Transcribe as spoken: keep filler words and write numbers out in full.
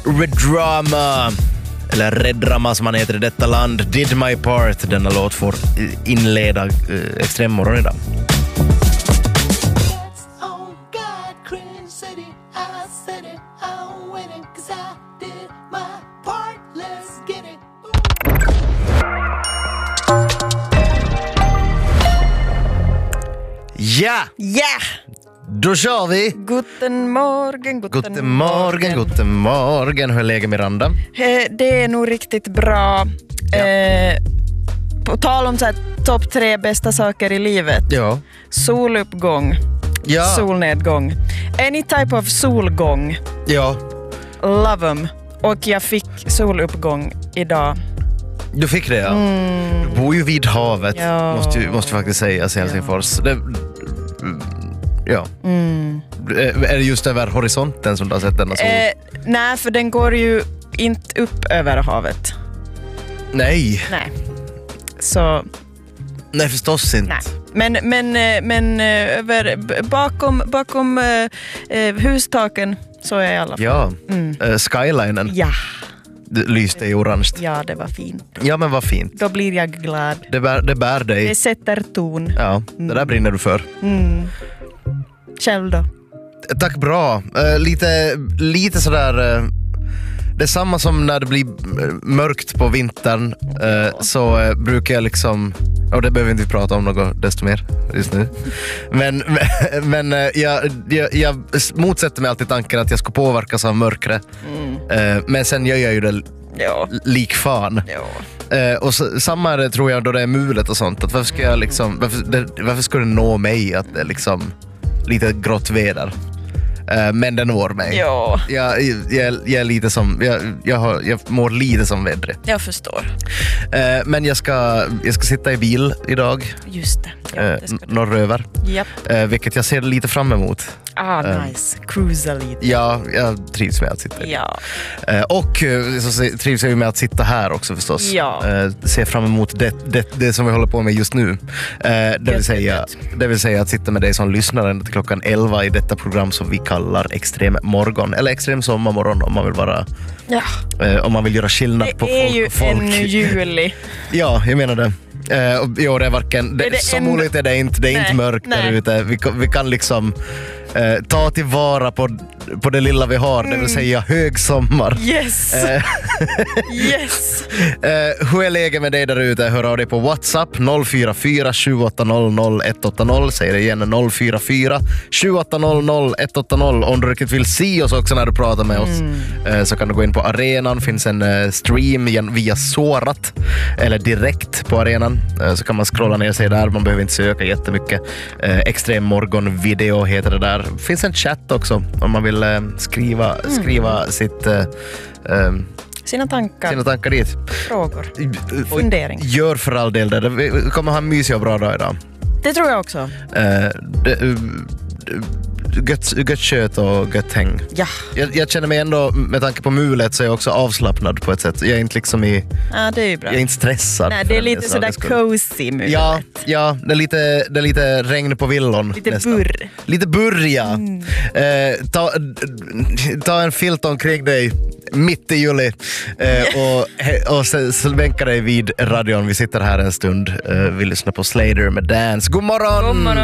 Red Drama, eller Red Drama som man heter i detta land. Did My Part, denna låt får inleda eh, Extremmorgon idag. Ja! Ja! Då kör vi! Guten morgen, guten, Guten morgen, guten morgen. Hur är läget, Miranda? Eh, Det är nog riktigt bra. Ja. Eh, på tal om så här, topp tre bästa saker i livet. Ja. Soluppgång, Ja. solnedgång. Any type of solgång. Ja. Love them. Och jag fick soluppgång idag. Du fick det, ja. Mm. Du bor ju vid havet, Ja. måste ju måste faktiskt säga, i Helsingfors. Det, ja. Mm. Är det just över horisonten som du har sett denna sol? Eh, nej, för den går ju inte upp över havet. Nej. Nej. Så... Nej, förstås inte. Nej. Men, men, eh, men eh, över, b- bakom, bakom eh, eh, hustaken så är jag i alla fall. Ja, Mm. Eh, skylinen Ja, det lyste i orange. ja, det var fint. Ja, men vad fint. Då blir jag glad. Det bär, det bär dig. Det sätter ton. Ja, det där brinner du för. Mm. Själv då? Tack, bra. Eh, lite, lite sådär... Eh, det är samma som när det blir eh, mörkt på vintern. Eh, så eh, brukar jag liksom... Och det behöver vi inte prata om något desto mer just nu. Men, men, men eh, jag, jag, jag motsätter mig alltid tanken att jag ska påverkas av mörkret. Mm. Eh, men sen gör jag ju det Ja. lik fan. Ja. Eh, och så, samma är det, tror jag, då det är mulet och sånt. Att varför ska jag liksom... Varför, det, varför ska det nå mig att det är liksom lite grått väder? Eh, men det når mig. Ja, Jag, jag, jag är lite som... Jag, jag, har, jag mår lite som vädret. jag förstår. Eh, men jag ska, jag ska sitta i bil idag. Just det. Ja, Eh, det ska du. norröver. Japp. Eh, vilket jag ser lite fram emot. Ah, Eh. nice. Cruisa lite. Ja, jag trivs med att sitta i bil. Ja. Eh, och eh, så se- trivs jag ju med att sitta här också förstås. Ja. Eh, ser fram emot det, det, det som vi håller på med just nu. Eh, det, vill Gött, säga, gött. det vill säga att sitta med dig som lyssnar ända till klockan elva i detta program som vi kallar Extrem morgon. Eller Extrem sommarmorgon om man vill vara... Ja. Eh, om man vill göra skillnad Det på är folk ju och folk. en juli. Ja, jag menar det. Eh, och, jo, det är varken... Det, Är det så en- moligt är det inte. Det är Nej, inte mörkt där nej. ute. Vi, kan- vi kan liksom eh, ta tillvara på, på det lilla vi har. Det vill säga högsommar. Yes. Eh, Yes. Eh, hur är läget med dig där ute? Hör av dig på WhatsApp noll fyra fyra sju åtta noll noll ett åtta noll. Säger det igen, noll fyra fyra sju åtta noll noll ett åtta noll. Om du riktigt vill se oss också när du pratar med oss eh, så kan du gå in på arenan. Finns en eh, stream igen via Sårat eller direkt på arenan. Eh, så kan man scrolla ner sig där. Man behöver inte söka jättemycket. Eh, Extrem morgon video heter det där. Finns en chatt också om man vill eh, skriva, skriva sitt... Eh, eh, Sina tankar, sina tankar dit. frågor, Och funderingar. gör för all del det. Vi kommer ha en mysig och bra dag idag. Det tror jag också. Eh, det, uh, gött, gött kött och gött häng. Ja. Jag, jag känner mig ändå, med tanke på mulet, så är jag också avslappnad på ett sätt. Jag är inte liksom i, Ja, det är ju bra. jag är inte stressad. Nej, för det är den lite delen sådär skull. cozy mulet. Ja, ja det, är lite, det är lite regn på villon. Lite nästan. burr. Lite burr, ja. Eh, ta, ta en filt omkring dig mitt i juli eh, och, he- och så, så bänka dig vid radion. Vi sitter här en stund. Eh, vi lyssnar på Slater med Dance. God morgon! God morgon.